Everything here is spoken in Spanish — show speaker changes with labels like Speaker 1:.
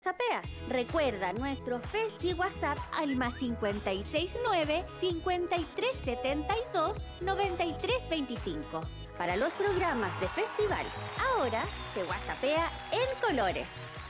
Speaker 1: Zapeas. Recuerda nuestro Festi WhatsApp al +569 5372 9325. Para los programas de festival, ahora se WhatsAppea en colores.